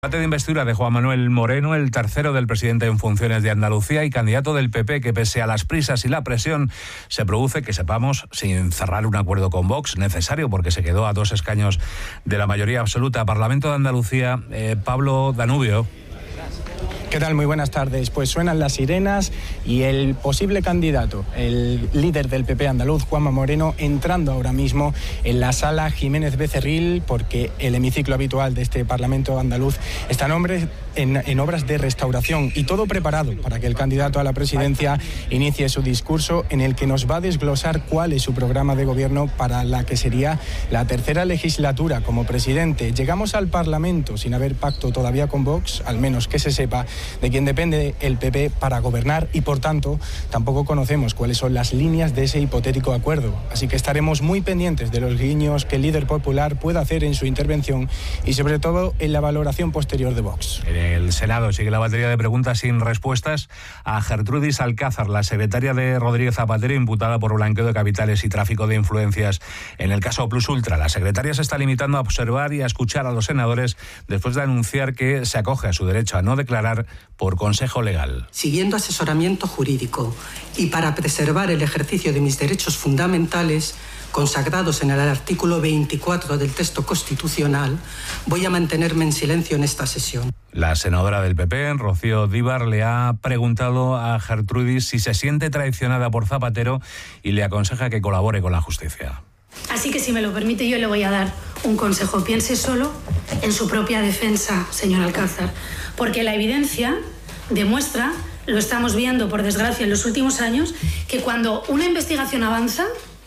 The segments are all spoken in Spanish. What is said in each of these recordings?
Debate de investidura de Juan Manuel Moreno, el tercero del presidente en funciones de Andalucía y candidato del PP, que pese a las prisas y la presión se produce, que sepamos, sin cerrar un acuerdo con Vox, necesario porque se quedó a 2 escaños de la mayoría absoluta. Parlamento de Andalucía, Pablo Danubio. ¿Qué tal? Muy buenas tardes. Pues suenan las sirenas y el posible candidato, el líder del PP andaluz, Juanma Moreno, entrando ahora mismo en la sala Jiménez Becerril, porque el hemiciclo habitual de este Parlamento andaluz está en obras de restauración, y todo preparado para que el candidato a la presidencia inicie su discurso, en el que nos va a desglosar cuál es su programa de gobierno para la que sería la tercera legislatura como presidente. Llegamos al Parlamento sin haber pacto todavía con Vox, al menos que se sepa, de quien depende el PP para gobernar, y por tanto tampoco conocemos cuáles son las líneas de ese hipotético acuerdo. Así que estaremos muy pendientes de los guiños que el líder popular pueda hacer en su intervención y sobre todo en la valoración posterior de Vox. En el Senado sigue la batería de preguntas sin respuestas a Gertrudis Alcázar, la secretaria de Rodríguez Zapatero, imputada por blanqueo de capitales y tráfico de influencias en el caso Plus Ultra. La secretaria se está limitando a observar y a escuchar a los senadores después de anunciar que se acoge a su derecho a no declarar por consejo legal. Siguiendo asesoramiento jurídico y para preservar el ejercicio de mis derechos fundamentales consagrados en el artículo 24 del texto constitucional, voy a mantenerme en silencio en esta sesión. La senadora del PP, Rocío Díbar, le ha preguntado a Gertrudis si se siente traicionada por Zapatero y le aconseja que colabore con la justicia. Así que, si me lo permite, yo le voy a dar un consejo. Piense solo en su propia defensa, señor Alcázar, porque la evidencia demuestra, lo estamos viendo por desgracia en los últimos años, que cuando una investigación avanza,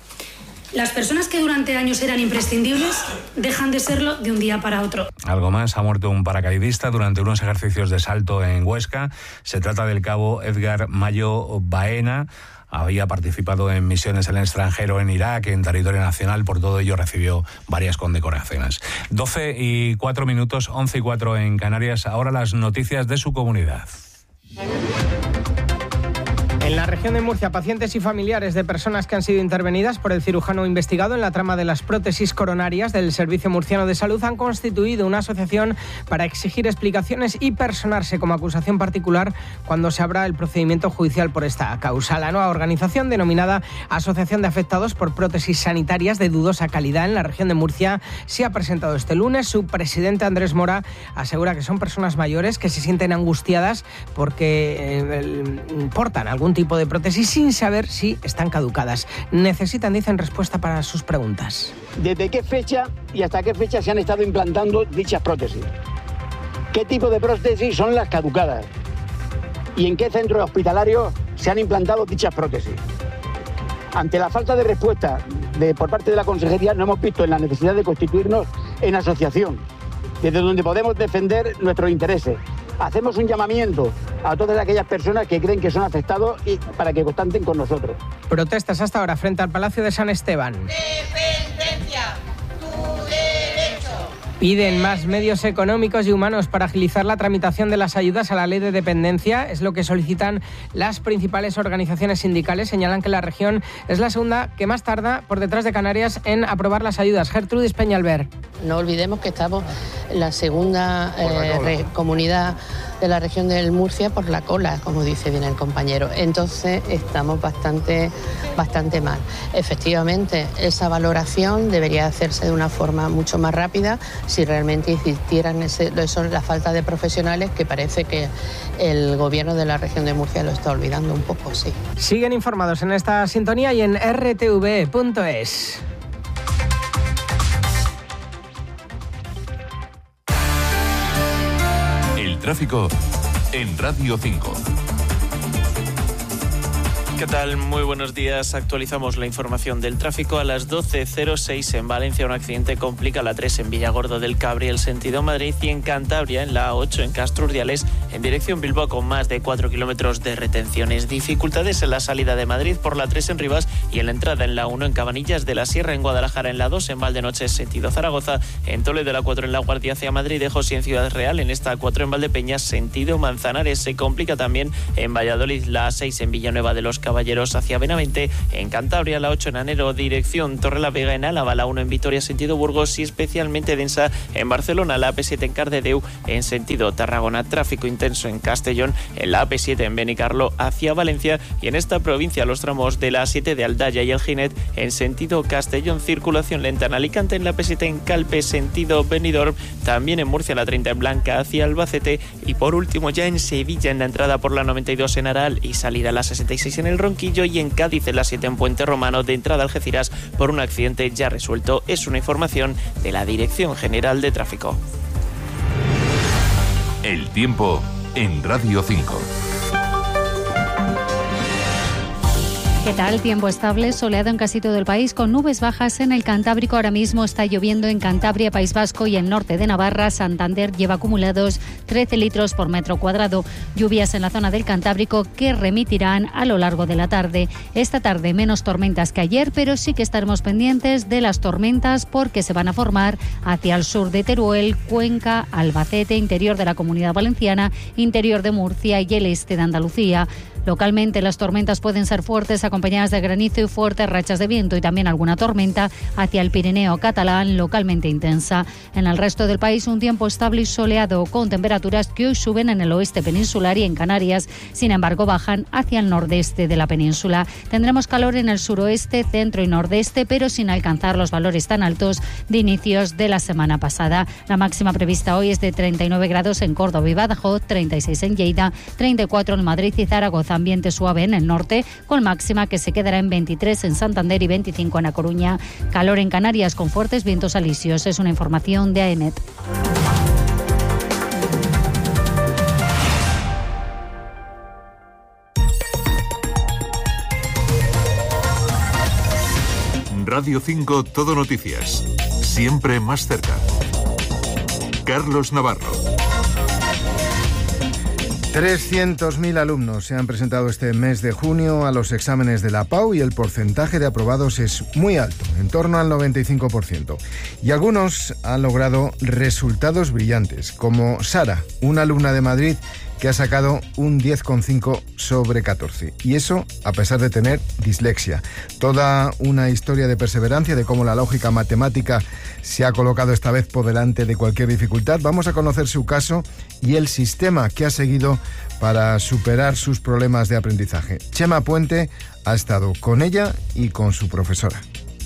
las personas que durante años eran imprescindibles dejan de serlo de un día para otro. Algo más, ha muerto un paracaidista durante unos ejercicios de salto en Huesca. Se trata del cabo Edgar Mayo Baena. Había participado en misiones en el extranjero, en Irak, en territorio nacional. Por todo ello recibió varias condecoraciones. 12:04, 11:04 en Canarias. Ahora las noticias de su comunidad. En la región de Murcia, pacientes y familiares de personas que han sido intervenidas por el cirujano investigado en la trama de las prótesis coronarias del Servicio Murciano de Salud han constituido una asociación para exigir explicaciones y personarse como acusación particular cuando se abra el procedimiento judicial por esta causa. La nueva organización, denominada Asociación de Afectados por Prótesis Sanitarias de Dudosa Calidad en la región de Murcia, se ha presentado este lunes. Su presidente, Andrés Mora, asegura que son personas mayores que se sienten angustiadas porque portan algún tipo de prótesis sin saber si están caducadas. Necesitan, dicen, respuesta para sus preguntas. ¿Desde qué fecha y hasta qué fecha se han estado implantando dichas prótesis? ¿Qué tipo de prótesis son las caducadas? ¿Y en qué centros hospitalarios se han implantado dichas prótesis? Ante la falta de respuesta por parte de la Consejería, nos hemos visto en la necesidad de constituirnos en asociación, desde donde podemos defender nuestros intereses. Hacemos un llamamiento a todas aquellas personas que creen que son afectados y para que contacten con nosotros. Protestas hasta ahora frente al Palacio de San Esteban. Dependencia, tu derecho. Piden más medios económicos y humanos para agilizar la tramitación de las ayudas a la ley de dependencia. Es lo que solicitan las principales organizaciones sindicales. Señalan que la región es la segunda que más tarda, por detrás de Canarias, en aprobar las ayudas. Gertrudis Peñalver. No olvidemos que estamos en la segunda comunidad de la región del Murcia por la cola, como dice bien el compañero. Entonces estamos bastante mal. Efectivamente, esa valoración debería hacerse de una forma mucho más rápida si realmente existieran la falta de profesionales, que parece que el gobierno de la región de Murcia lo está olvidando un poco, sí. Siguen informados en esta sintonía y en rtv.es. Tráfico en Radio 5. ¿Qué tal? Muy buenos días. Actualizamos la información del tráfico. A las 12:06 en Valencia, un accidente complica la 3 en Villagordo del Cabriel, sentido Madrid, y en Cantabria, en la A8 en Castro Urdiales, en dirección Bilbao, con más de 4 kilómetros de retenciones. Dificultades en la salida de Madrid por la 3 en Rivas y en la entrada en la 1 en Cabanillas de la Sierra, en Guadalajara, en la 2 en Valdenoche, sentido Zaragoza, en Toledo la 4 en La Guardia hacia Madrid, de José en Ciudad Real, en esta 4 en Valdepeñas, sentido Manzanares. Se complica también en Valladolid la 6 en Villanueva de los Caballeros, Caballeros hacia Benavente. En Cantabria, la 8 en Anero, dirección Torrelavega. En Álava, la 1 en Vitoria, sentido Burgos, y especialmente densa en Barcelona, la AP7 en Cardedeu, en sentido Tarragona. Tráfico intenso en Castellón, en la AP7 en Benicarlo hacia Valencia, y en esta provincia los tramos de la A7 de Aldaya y el Ginet en sentido Castellón. Circulación lenta en Alicante, en la AP7 en Calpe, sentido Benidorm. También en Murcia, la 30 en Blanca hacia Albacete. Y por último, ya en Sevilla, en la entrada por la 92 en Aral y salida a la 66 en el Ronquillo, y en Cádiz, en la 7 en Puente Romano, de entrada a Algeciras por un accidente ya resuelto. Es una información de la Dirección General de Tráfico. El tiempo en Radio 5. ¿Qué tal? Tiempo estable, soleado en casi todo el país, con nubes bajas en el Cantábrico. Ahora mismo está lloviendo en Cantabria, País Vasco y el norte de Navarra. Santander lleva acumulados 13 litros por metro cuadrado. Lluvias en la zona del Cantábrico que remitirán a lo largo de la tarde. Esta tarde menos tormentas que ayer, pero sí que estaremos pendientes de las tormentas porque se van a formar hacia el sur de Teruel, Cuenca, Albacete, interior de la Comunidad Valenciana, interior de Murcia y el este de Andalucía. Localmente las tormentas pueden ser fuertes, acompañadas de granizo y fuertes rachas de viento, y también alguna tormenta hacia el Pirineo catalán, localmente intensa. En el resto del país un tiempo estable y soleado, con temperaturas que hoy suben en el oeste peninsular y en Canarias, sin embargo bajan hacia el nordeste de la península. Tendremos calor en el suroeste, centro y nordeste, pero sin alcanzar los valores tan altos de inicios de la semana pasada. La máxima prevista hoy es de 39 grados en Córdoba y Badajoz, 36 en Lleida, 34 en Madrid y Zaragoza. Ambiente suave en el norte, con máxima que se quedará en 23 en Santander y 25 en A Coruña. Calor en Canarias con fuertes vientos alisios. Es una información de AEMET. Radio 5 Todo Noticias. Siempre más cerca. Carlos Navarro. 300.000 alumnos se han presentado este mes de junio a los exámenes de la PAU y el porcentaje de aprobados es muy alto, en torno al 95%. Y algunos han logrado resultados brillantes, como Sara, una alumna de Madrid que ha sacado un 10,5 sobre 14. Y eso a pesar de tener dislexia. Toda una historia de perseverancia, de cómo la lógica matemática se ha colocado esta vez por delante de cualquier dificultad. Vamos a conocer su caso y el sistema que ha seguido para superar sus problemas de aprendizaje. Chema Puente ha estado con ella y con su profesora.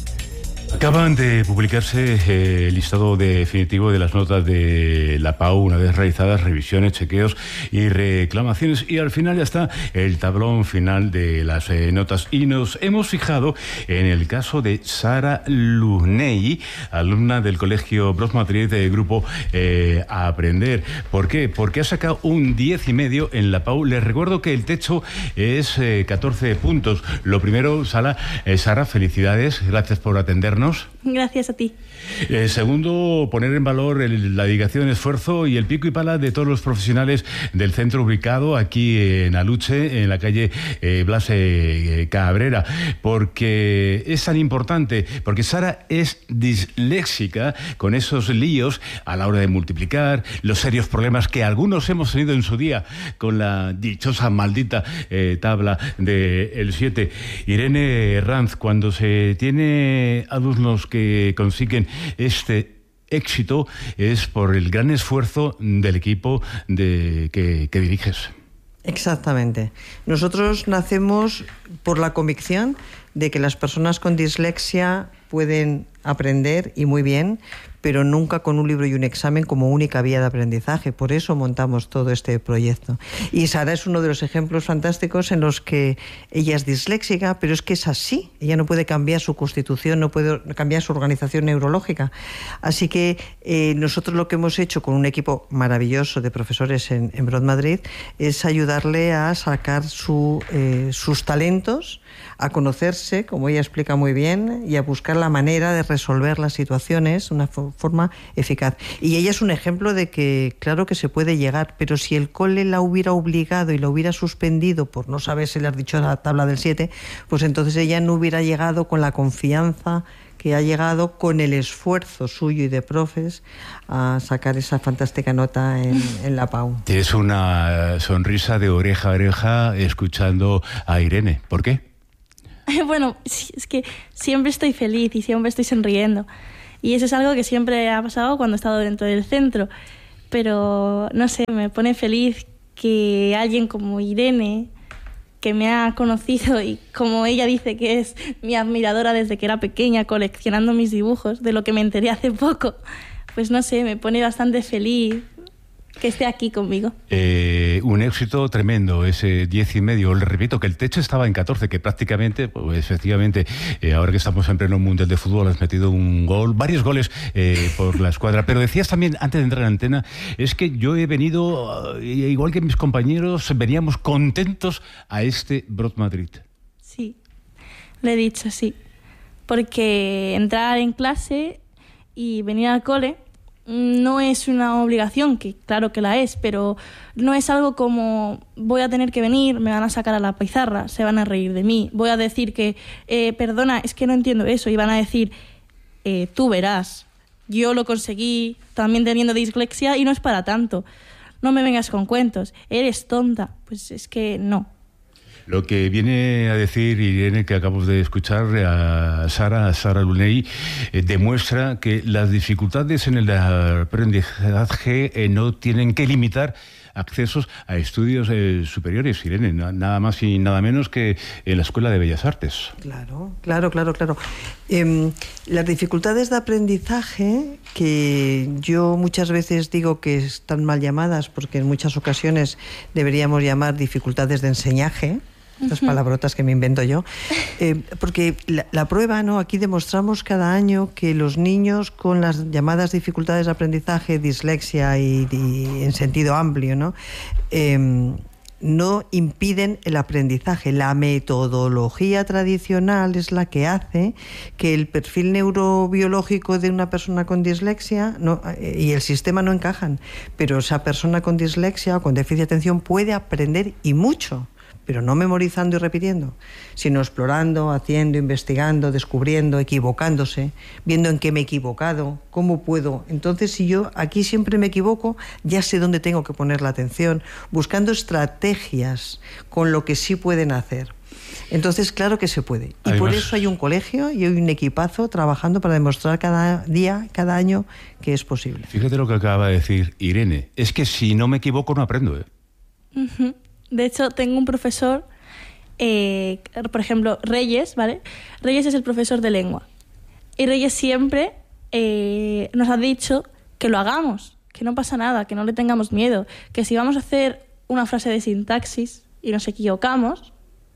Acaban de publicarse el listado definitivo de las notas de la PAU, una vez realizadas revisiones, chequeos y reclamaciones, y al final ya está el tablón final de las notas, y nos hemos fijado en el caso de Sara Luney, alumna del Colegio Bros Madrid del grupo Aprender. ¿Por qué? Porque ha sacado un 10,5 en la PAU. Les recuerdo que el techo es 14 puntos. Lo primero, Sara, felicidades, gracias por atendernos. Gracias a ti. Segundo, poner en valor la dedicación, esfuerzo y el pico y pala de todos los profesionales del centro ubicado aquí en Aluche, en la calle Blas Cabrera, porque es tan importante, porque Sara es disléxica, con esos líos a la hora de multiplicar, los serios problemas que algunos hemos tenido en su día con la dichosa maldita tabla del 7. Irene Ranz, cuando se tiene alumnos que consiguen este éxito, es por el gran esfuerzo del equipo que diriges. Exactamente. Nosotros nacemos por la convicción de que las personas con dislexia pueden aprender, y muy bien, pero nunca con un libro y un examen como única vía de aprendizaje. Por eso montamos todo este proyecto. Y Sara es uno de los ejemplos fantásticos en los que ella es disléxica, pero es que es así. Ella no puede cambiar su constitución, no puede cambiar su organización neurológica. Así que nosotros lo que hemos hecho con un equipo maravilloso de profesores en Brod Madrid es ayudarle a sacar sus talentos, a conocerse, como ella explica muy bien, y a buscar la manera de resolver las situaciones de una forma eficaz. Y ella es un ejemplo de que, claro que se puede llegar, pero si el cole la hubiera obligado y la hubiera suspendido por no saber si le has dicho la tabla del 7, pues entonces ella no hubiera llegado con la confianza que ha llegado con el esfuerzo suyo y de profes a sacar esa fantástica nota en la PAU. Tienes una sonrisa de oreja a oreja escuchando a Irene. ¿Por qué? Bueno, es que siempre estoy feliz y siempre estoy sonriendo. Y eso es algo que siempre ha pasado cuando he estado dentro del centro. Pero, no sé, me pone feliz que alguien como Irene, que me ha conocido y como ella dice que es mi admiradora desde que era pequeña, coleccionando mis dibujos, de lo que me enteré hace poco, pues no sé, me pone bastante feliz que esté aquí conmigo. Un éxito tremendo, ese 10,5. Le repito que el techo estaba en 14, que prácticamente, pues efectivamente, ahora que estamos en pleno mundial de fútbol, has metido un gol, varios goles por la escuadra. Pero decías también, antes de entrar en antena, es que yo he venido, igual que mis compañeros, veníamos contentos a este Brot Madrid. Sí, le he dicho sí. Porque entrar en clase y venir al cole no es una obligación, que claro que la es, pero no es algo como voy a tener que venir, me van a sacar a la pizarra, se van a reír de mí, voy a decir que, perdona, es que no entiendo eso, y van a decir, tú verás, yo lo conseguí también teniendo dislexia y no es para tanto, no me vengas con cuentos, eres tonta, pues es que no. Lo que viene a decir Irene, que acabamos de escuchar a Sara Luney, demuestra que las dificultades en el aprendizaje no tienen que limitar accesos a estudios superiores, Irene, nada más y nada menos que en la Escuela de Bellas Artes. Claro. Las dificultades de aprendizaje, que yo muchas veces digo que están mal llamadas, porque en muchas ocasiones deberíamos llamar dificultades de enseñaje, estas palabrotas que me invento yo, porque la prueba, ¿no? Aquí demostramos cada año que los niños con las llamadas dificultades de aprendizaje, dislexia y en sentido amplio, ¿no? No impiden el aprendizaje. La metodología tradicional es la que hace que el perfil neurobiológico de una persona con dislexia y el sistema no encajan, pero esa persona con dislexia o con déficit de atención puede aprender y mucho, pero no memorizando y repitiendo, sino explorando, haciendo, investigando, descubriendo, equivocándose, viendo en qué me he equivocado, cómo puedo. Entonces, si yo aquí siempre me equivoco, ya sé dónde tengo que poner la atención, buscando estrategias con lo que sí pueden hacer. Entonces, claro que se puede. Y además, por eso hay un colegio y hay un equipazo trabajando para demostrar cada día, cada año, que es posible. Fíjate lo que acaba de decir Irene. Es que si no me equivoco, no aprendo, ¿eh? Uh-huh. De hecho, tengo un profesor, por ejemplo, Reyes, ¿vale? Reyes es el profesor de lengua. Y Reyes siempre nos ha dicho que lo hagamos, que no pasa nada, que no le tengamos miedo, que si vamos a hacer una frase de sintaxis y nos equivocamos,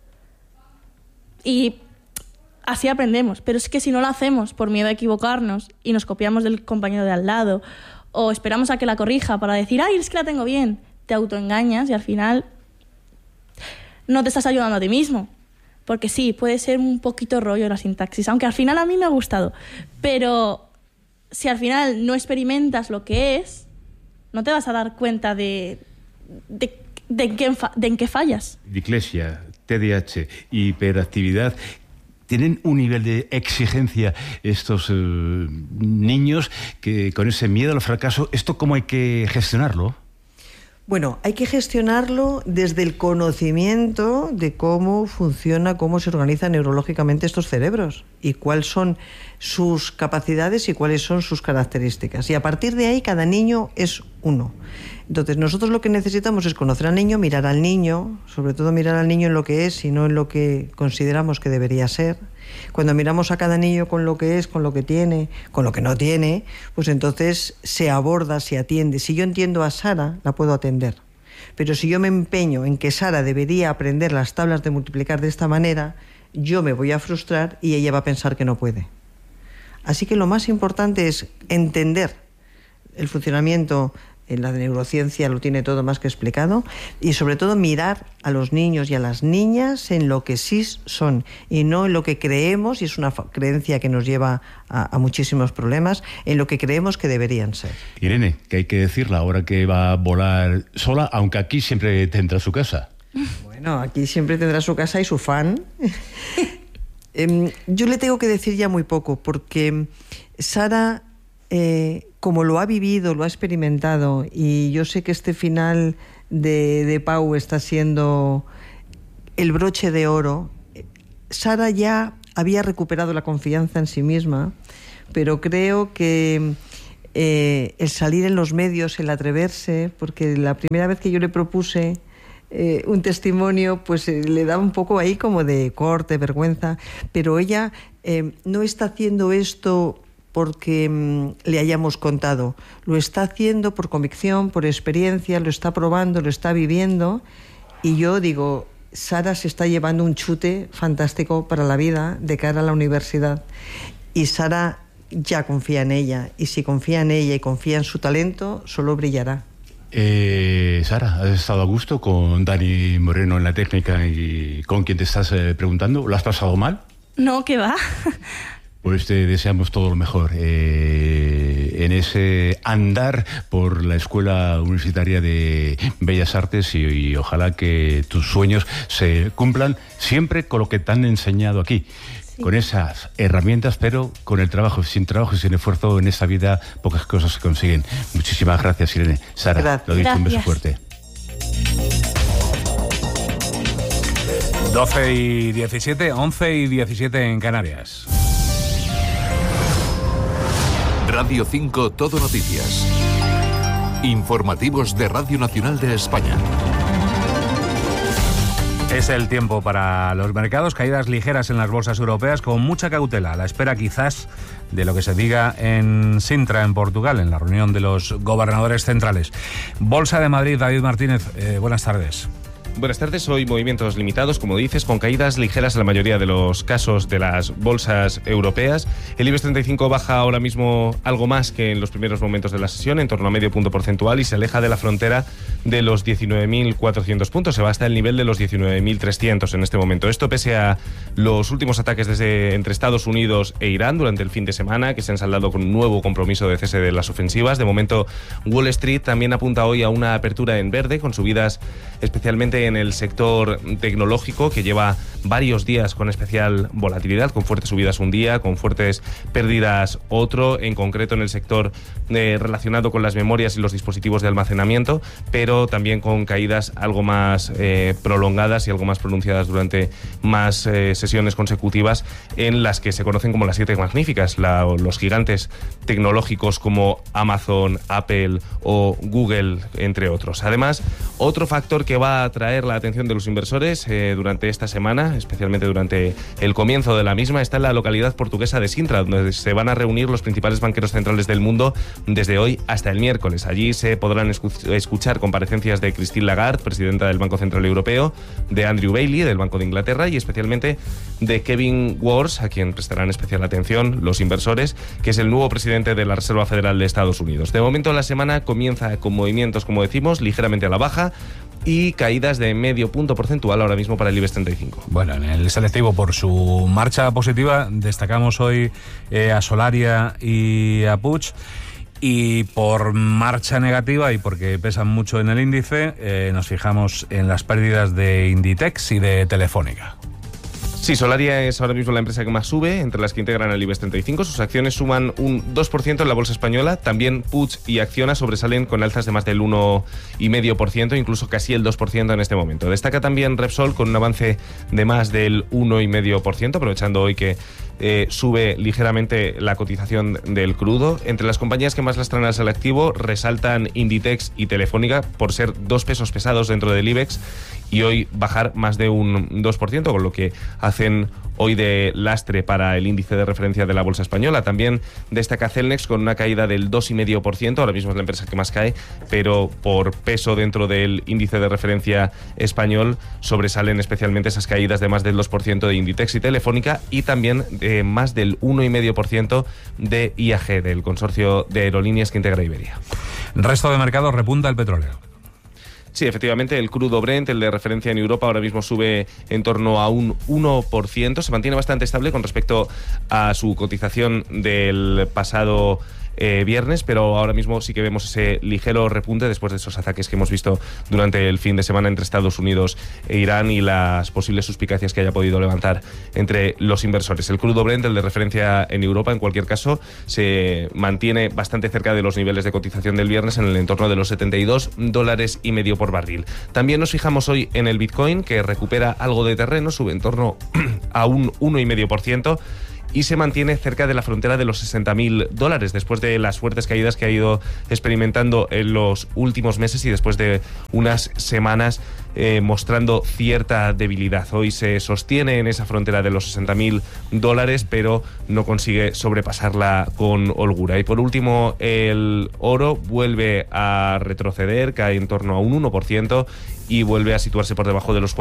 y así aprendemos. Pero es que si no lo hacemos por miedo a equivocarnos y nos copiamos del compañero de al lado, o esperamos a que la corrija para decir, ¡ay, es que la tengo bien!, te autoengañas y al final no te estás ayudando a ti mismo. Porque sí, puede ser un poquito rollo la sintaxis, aunque al final a mí me ha gustado. Pero si al final no experimentas lo que es, no te vas a dar cuenta de en qué fallas. Dislexia, TDAH, hiperactividad, ¿tienen un nivel de exigencia estos niños que con ese miedo al fracaso, esto cómo hay que gestionarlo? Bueno, hay que gestionarlo desde el conocimiento de cómo funciona, cómo se organizan neurológicamente estos cerebros y cuáles son sus capacidades y cuáles son sus características. Y a partir de ahí cada niño es uno. Entonces nosotros lo que necesitamos es conocer al niño, mirar al niño, sobre todo mirar al niño en lo que es y no en lo que consideramos que debería ser. Cuando miramos a cada niño con lo que es, con lo que tiene, con lo que no tiene, pues entonces se aborda, se atiende. Si yo entiendo a Sara, la puedo atender. Pero si yo me empeño en que Sara debería aprender las tablas de multiplicar de esta manera, yo me voy a frustrar y ella va a pensar que no puede. Así que lo más importante es entender el funcionamiento. En la neurociencia lo tiene todo más que explicado, y sobre todo mirar a los niños y a las niñas en lo que sí son y no en lo que creemos, y es una creencia que nos lleva a muchísimos problemas, en lo que creemos que deberían ser. Irene, que hay que decirla ahora que va a volar sola, aunque aquí siempre tendrá su casa. Bueno, aquí siempre tendrá su casa y su fan. Yo le tengo que decir ya muy poco, porque Sara, como lo ha vivido, lo ha experimentado, y yo sé que este final de Pau está siendo el broche de oro. Sara ya había recuperado la confianza en sí misma, pero creo que el salir en los medios, el atreverse, porque la primera vez que yo le propuse un testimonio, pues le daba un poco ahí como de corte, vergüenza, pero ella no está haciendo esto porque le hayamos contado, lo está haciendo por convicción, por experiencia, lo está probando, lo está viviendo, y yo digo, Sara se está llevando un chute fantástico para la vida de cara a la universidad, y Sara ya confía en ella, y si confía en ella y confía en su talento, solo brillará. Sara, ¿has estado a gusto con Dani Moreno en la técnica y con quien te estás preguntando? ¿Lo has pasado mal? No, ¿qué va? Pues te deseamos todo lo mejor en ese andar por la Escuela Universitaria de Bellas Artes y ojalá que tus sueños se cumplan siempre con lo que te han enseñado aquí. Sí. Con esas herramientas, pero con el trabajo. Sin trabajo y sin esfuerzo en esta vida pocas cosas se consiguen. Muchísimas gracias, Irene. Sara, gracias. Lo dicho, un beso fuerte. 12:17, 11:17 en Canarias. Radio 5 Todo Noticias. Informativos de Radio Nacional de España. Es el tiempo para los mercados, caídas ligeras en las bolsas europeas con mucha cautela, a la espera quizás de lo que se diga en Sintra, en Portugal, en la reunión de los gobernadores centrales. Bolsa de Madrid, David Martínez, buenas tardes. Buenas tardes, hoy movimientos limitados, como dices, con caídas ligeras en la mayoría de los casos de las bolsas europeas. El IBEX 35 baja ahora mismo algo más que en los primeros momentos de la sesión, en torno a medio punto porcentual, y se aleja de la frontera de los 19.400 puntos. Se va hasta el nivel de los 19.300 en este momento. Esto pese a los últimos ataques entre Estados Unidos e Irán durante el fin de semana, que se han saldado con un nuevo compromiso de cese de las ofensivas. De momento, Wall Street también apunta hoy a una apertura en verde, con subidas especialmente en el sector tecnológico, que lleva varios días con especial volatilidad, con fuertes subidas un día, con fuertes pérdidas otro, en concreto en el sector relacionado con las memorias y los dispositivos de almacenamiento, pero también con caídas algo más prolongadas y algo más pronunciadas durante más sesiones consecutivas, en las que se conocen como las 7 magníficas, los gigantes tecnológicos como Amazon, Apple o Google, entre otros. Además, otro factor que va a atraer la atención de los inversores durante esta semana, especialmente durante el comienzo de la misma, está en la localidad portuguesa de Sintra, donde se van a reunir los principales banqueros centrales del mundo desde hoy hasta el miércoles. Allí se podrán escuchar comparecencias de Christine Lagarde, presidenta del Banco Central Europeo, de Andrew Bailey, del Banco de Inglaterra, y especialmente de Kevin Warsh, a quien prestarán especial atención los inversores, que es el nuevo presidente de la Reserva Federal de Estados Unidos. De momento, la semana comienza con movimientos, como decimos, ligeramente a la baja, y caídas de medio punto porcentual ahora mismo para el IBEX 35. Bueno, en el selectivo, por su marcha positiva, destacamos hoy a Solaria y a Puig, y por marcha negativa y porque pesan mucho en el índice, nos fijamos en las pérdidas de Inditex y de Telefónica. Sí, Solaria es ahora mismo la empresa que más sube, entre las que integran el IBEX 35. Sus acciones suman un 2% en la bolsa española. También Puig y Acciona sobresalen con alzas de más del 1,5%, incluso casi el 2% en este momento. Destaca también Repsol con un avance de más del 1,5%, aprovechando hoy que sube ligeramente la cotización del crudo. Entre las compañías que más lastran al selectivo resaltan Inditex y Telefónica por ser 2 pesos pesados dentro del IBEX y hoy bajar más de un 2%, con lo que hacen hoy de lastre para el índice de referencia de la bolsa española. También destaca Celnex con una caída del 2,5%, ahora mismo es la empresa que más cae, pero por peso dentro del índice de referencia español sobresalen especialmente esas caídas de más del 2% de Inditex y Telefónica, y también de más del 1,5% de IAG, del consorcio de aerolíneas que integra Iberia. Resto de mercados, repunta el petróleo. Sí, efectivamente, el crudo Brent, el de referencia en Europa, ahora mismo sube en torno a un 1%. Se mantiene bastante estable con respecto a su cotización del pasado viernes, pero ahora mismo sí que vemos ese ligero repunte después de esos ataques que hemos visto durante el fin de semana entre Estados Unidos e Irán y las posibles suspicacias que haya podido levantar entre los inversores. El crudo Brent, el de referencia en Europa, en cualquier caso, se mantiene bastante cerca de los niveles de cotización del viernes, en el entorno de los $72.50 por barril. También nos fijamos hoy en el Bitcoin, que recupera algo de terreno, sube en torno a un 1,5%. Y se mantiene cerca de la frontera de los $60.000 después de las fuertes caídas que ha ido experimentando en los últimos meses y después de unas semanas mostrando cierta debilidad. Hoy se sostiene en esa frontera de los $60.000, pero no consigue sobrepasarla con holgura. Y por último, el oro vuelve a retroceder, cae en torno a un 1% y vuelve a situarse por debajo de los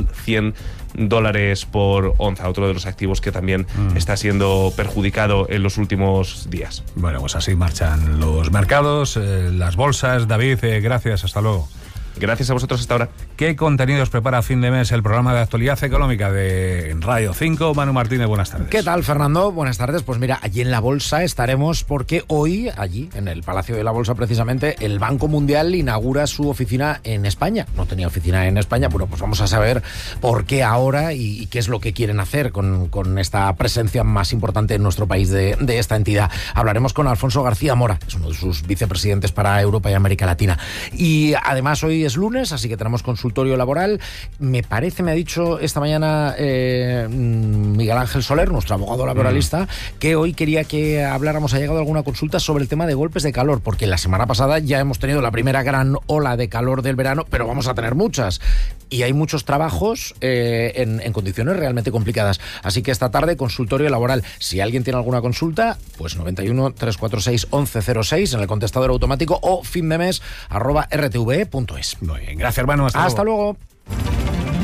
$4.100 por onza, otro de los activos que también está siendo perjudicado en los últimos días. Bueno, pues así marchan los mercados, las bolsas. David, gracias, hasta luego. Gracias a vosotros, hasta ahora. ¿Qué contenidos prepara a fin de mes el programa de actualidad económica de Radio 5? Manu Martínez, buenas tardes. ¿Qué tal, Fernando? Buenas tardes. Pues mira, allí en la Bolsa estaremos porque hoy, allí, en el Palacio de la Bolsa precisamente, el Banco Mundial inaugura su oficina en España. No tenía oficina en España, bueno, pues vamos a saber por qué ahora y qué es lo que quieren hacer con esta presencia más importante en nuestro país de esta entidad. Hablaremos con Alfonso García Mora, es uno de sus vicepresidentes para Europa y América Latina. Y además hoy es lunes, así que tenemos consultorio laboral. Me ha dicho esta mañana Miguel Ángel Soler, nuestro abogado laboralista, que hoy quería que habláramos, ha llegado alguna consulta sobre el tema de golpes de calor, porque la semana pasada ya hemos tenido la primera gran ola de calor del verano, pero vamos a tener muchas. Y hay muchos trabajos en condiciones realmente complicadas. Así que esta tarde, consultorio laboral. Si alguien tiene alguna consulta, pues 91-346-1106 en el contestador automático o findemes@rtve.es. Muy bien, gracias, hermano. Hasta luego.